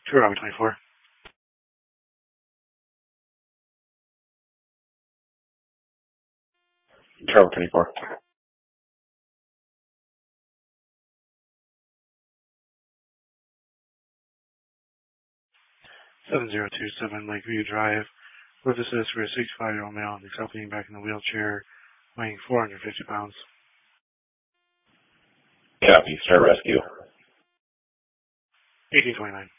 True Robert 24. Charlie 24. 7027 Lakeview Drive. With assist for a 65-year-old male accompanying back in the wheelchair, weighing 450 pounds. Copy. Start rescue. 1829.